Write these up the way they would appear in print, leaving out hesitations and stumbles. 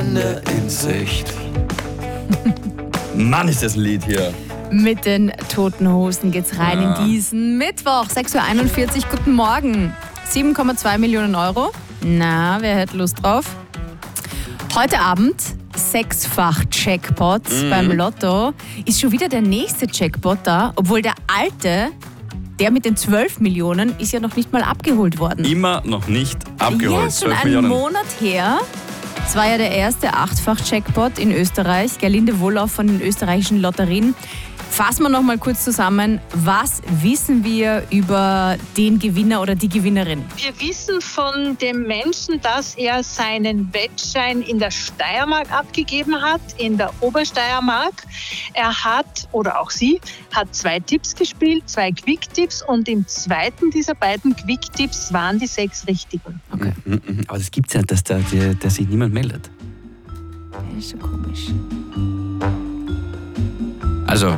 Ende in Sicht. Mann, ist das ein Lied hier. Mit den Toten Hosen geht's rein in diesen Mittwoch, 6.41 Uhr. Guten Morgen. 7,2 Millionen Euro. Na, wer hätte Lust drauf? Heute Abend 6-fach Jackpot beim Lotto. Ist schon wieder der nächste Jackpot da, obwohl der alte, der mit den 12 Millionen, ist ja noch nicht mal abgeholt worden. Immer noch nicht abgeholt. Ja, schon einen Monat her. Es war ja der erste 8-fach Jackpot in Österreich. Gerlinde Wohllauf von den österreichischen Lotterien. Fassen wir noch mal kurz zusammen, was wissen wir über den Gewinner oder die Gewinnerin? Wir wissen von dem Menschen, dass er seinen Wettschein in der Steiermark abgegeben hat, in der Obersteiermark. Er hat, oder auch sie, hat 2 Tipps gespielt, 2 Quick-Tipps und im zweiten dieser beiden Quick-Tipps waren die 6 richtigen. Okay. Aber das gibt's ja, dass der sich niemand meldet. Das ist schon komisch. Also,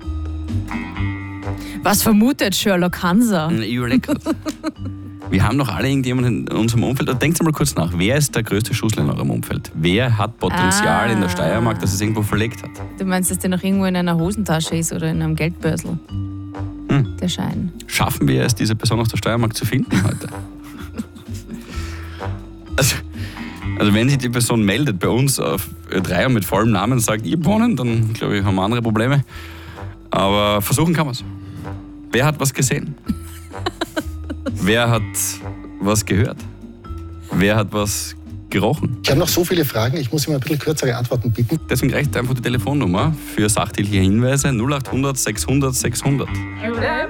was vermutet Sherlock Hansa? ich überleg grad. Wir haben doch alle irgendjemanden in unserem Umfeld. Denkt mal kurz nach, wer ist der größte Schussler in eurem Umfeld? Wer hat Potenzial in der Steiermark, dass es irgendwo verlegt hat? Du meinst, dass der noch irgendwo in einer Hosentasche ist oder in einem Geldbörsel? Der Schein. Schaffen wir es, diese Person aus der Steiermark zu finden heute? Also wenn sich die Person meldet bei uns auf Ö3 und mit vollem Namen sagt, ich habe gewonnen, dann glaube ich, haben wir andere Probleme. Aber versuchen kann man es. Wer hat was gesehen? Wer hat was gehört? Wer hat was gerochen? Ich habe noch so viele Fragen, ich muss immer ein bisschen kürzere Antworten bitten. Deswegen reicht einfach die Telefonnummer für sachdienliche Hinweise 0800 600 600.